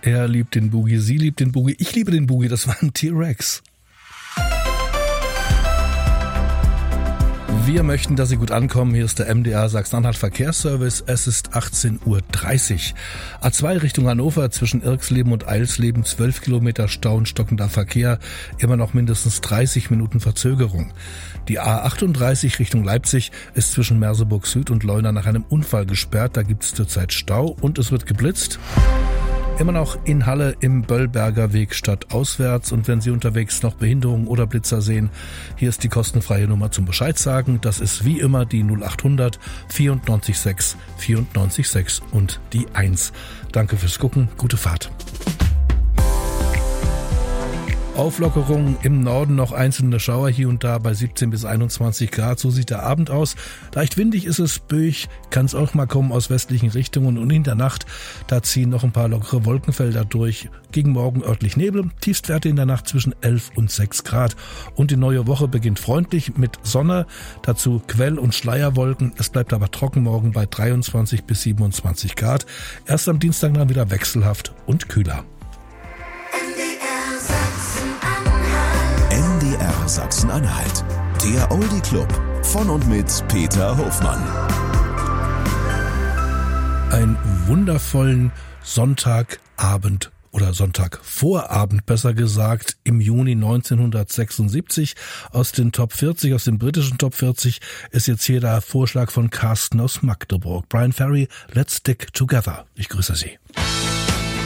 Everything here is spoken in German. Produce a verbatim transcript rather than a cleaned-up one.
Er liebt den Boogie, sie liebt den Boogie, ich liebe den Boogie, das war ein T-Rex. Wir möchten, dass Sie gut ankommen. Hier ist der M D R Sachsen-Anhalt Verkehrsservice. Es ist achtzehn Uhr dreißig. A zwei Richtung Hannover zwischen Irksleben und Eilsleben zwölf Kilometer Stau und stockender Verkehr. Immer noch mindestens dreißig Minuten Verzögerung. Die A achtunddreißig Richtung Leipzig ist zwischen Merseburg Süd und Leuna nach einem Unfall gesperrt. Da gibt es zurzeit Stau und es wird geblitzt. Immer noch in Halle im Böllberger Weg stadtauswärts. Und wenn Sie unterwegs noch Behinderungen oder Blitzer sehen, hier ist die kostenfreie Nummer zum Bescheid sagen. Das ist wie immer die null achthundert vierundneunzig sechs vierundneunzig sechs und die eins. Danke fürs Gucken, gute Fahrt. Auflockerung im Norden, noch einzelne Schauer hier und da bei siebzehn bis einundzwanzig Grad. So sieht der Abend aus. Leicht windig ist es, böig, kann es auch mal kommen aus westlichen Richtungen. Und in der Nacht, da ziehen noch ein paar lockere Wolkenfelder durch. Gegen Morgen örtlich Nebel, Tiefstwerte in der Nacht zwischen elf und sechs Grad. Und die neue Woche beginnt freundlich mit Sonne, dazu Quell- und Schleierwolken. Es bleibt aber trocken morgen bei dreiundzwanzig bis siebenundzwanzig Grad. Erst am Dienstag dann wieder wechselhaft und kühler. M D R Sachsen-Anhalt, der Oldie Club von und mit Peter Hofmann. Einen wundervollen Sonntagabend oder Sonntagvorabend, besser gesagt, im Juni neunzehnhundertsechsundsiebzig. Aus den Top vierzig, aus dem britischen Top vierzig, ist jetzt hier der Vorschlag von Carsten aus Magdeburg. Brian Ferry, Let's Stick Together. Ich grüße Sie.